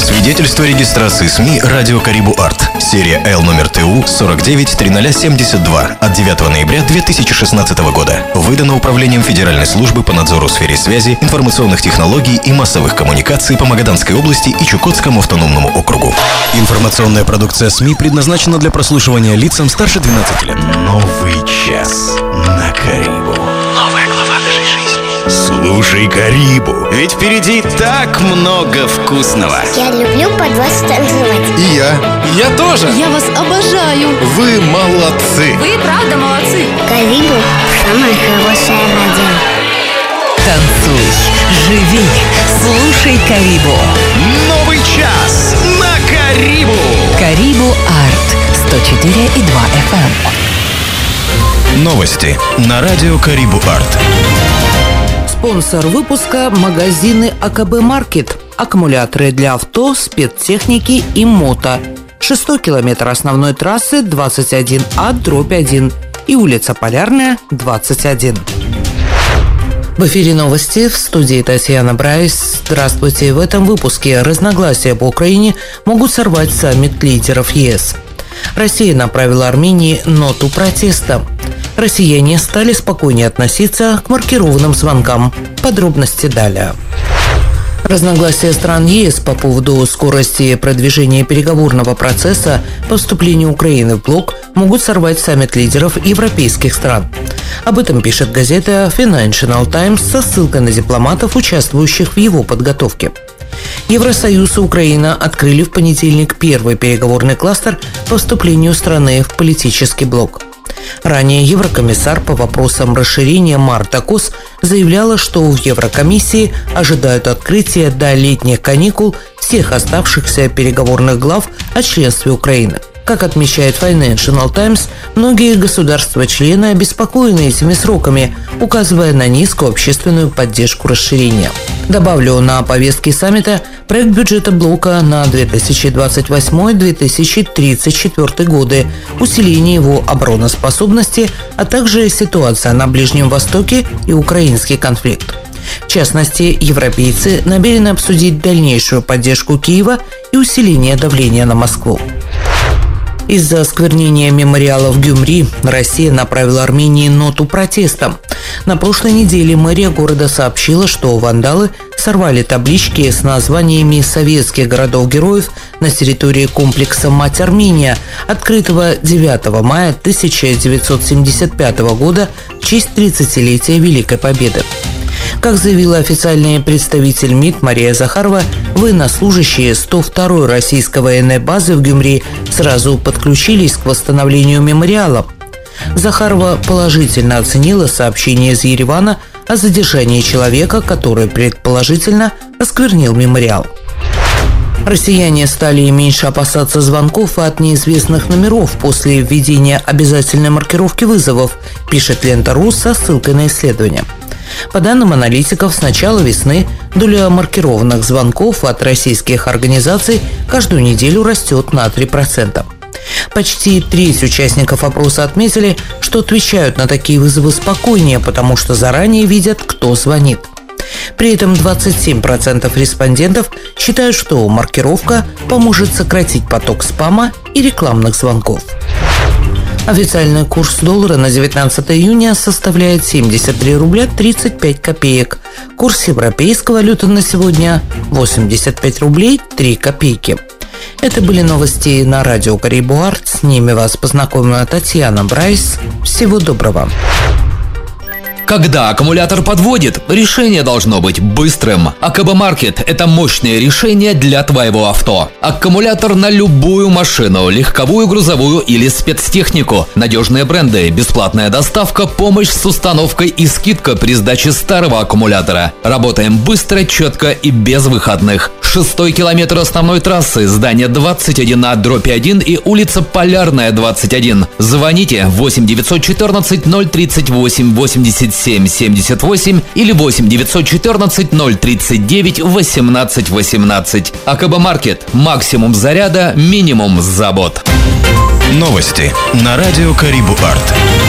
Свидетельство регистрации СМИ «Радио Карибу Арт». Серия Л номер ТУ 493072 от 9 ноября 2016 года. Выдано Управлением Федеральной службы по надзору в сфере связи, информационных технологий и массовых коммуникаций по Магаданской области и Чукотскому автономному округу. Информационная продукция СМИ предназначена для прослушивания лицам старше 12 лет. Новый час на Карибу. Новая глава нашей жизни. Слушай Карибу, ведь впереди так много вкусного. Я люблю под вас танцевать. И я тоже. Я вас обожаю. Вы молодцы. Вы правда молодцы. Карибу – самая хорошая радио. Танцуй, живи, слушай Карибу. Новый час на Карибу. Карибу Арт 104,2 FM. Новости на радио Карибу Арт. Спонсор выпуска – магазины АКБ Маркет. Аккумуляторы для авто, спецтехники и мото. 6-й километр основной трассы 21А/1 и улица Полярная, 21. В эфире новости, в студии Татьяна Брайс. Здравствуйте. В этом выпуске разногласия по Украине могут сорвать саммит лидеров ЕС. Россия направила Армении ноту протеста. Россияне стали спокойнее относиться к маркированным звонкам. Подробности далее. Разногласия стран ЕС по поводу скорости продвижения переговорного процесса по вступлению Украины в блок могут сорвать саммит лидеров европейских стран. Об этом пишет газета Financial Times со ссылкой на дипломатов, участвующих в его подготовке. Евросоюз и Украина открыли в понедельник первый переговорный кластер по вступлению страны в политический блок. Ранее еврокомиссар по вопросам расширения Марта Кос заявляла, что в Еврокомиссии ожидают открытия до летних каникул всех оставшихся переговорных глав о членстве Украины. Как отмечает Financial Times, многие государства-члены обеспокоены этими сроками, указывая на низкую общественную поддержку расширения. Добавлю, на повестке саммита проект бюджета блока на 2028-2034 годы, усиление его обороноспособности, а также ситуация на Ближнем Востоке и украинский конфликт. В частности, европейцы намерены обсудить дальнейшую поддержку Киева и усиление давления на Москву. Из-за осквернения мемориала в Гюмри Россия направила Армении ноту протеста. На прошлой неделе мэрия города сообщила, что вандалы сорвали таблички с названиями советских городов-героев на территории комплекса «Мать Армения», открытого 9 мая 1975 года в честь 30-летия Великой Победы. Как заявила официальный представитель МИД Мария Захарова, военнослужащие 102-й российской военной базы в Гюмри сразу подключились к восстановлению мемориала. Захарова положительно оценила сообщение из Еревана о задержании человека, который предположительно осквернил мемориал. Россияне стали меньше опасаться звонков от неизвестных номеров после введения обязательной маркировки вызовов, пишет Лента.ру со ссылкой на исследование. По данным аналитиков, с начала весны доля маркированных звонков от российских организаций каждую неделю растет на 3%. Почти треть участников опроса отметили, что отвечают на такие вызовы спокойнее, потому что заранее видят, кто звонит. При этом 27% респондентов считают, что маркировка поможет сократить поток спама и рекламных звонков. Официальный курс доллара на 19 июня составляет 73 рубля 35 копеек. Курс европейской валюты на сегодня – 85 рублей 3 копейки. Это были новости на радио Карибу Арт. С ними вас познакомила Татьяна Брайс. Всего доброго. Когда аккумулятор подводит, решение должно быть быстрым. АКБ Маркет – это мощное решение для твоего авто. Аккумулятор на любую машину, легковую, грузовую или спецтехнику. Надежные бренды, бесплатная доставка, помощь с установкой и скидка при сдаче старого аккумулятора. Работаем быстро, четко и без выходных. 6-й километр основной трассы, здание 21А/1 и улица Полярная, 21. Звоните 8 914 038 87 78 или 8 914 039 18 18. АКБ Маркет. Максимум заряда, минимум забот. Новости на радио Карибу Арт.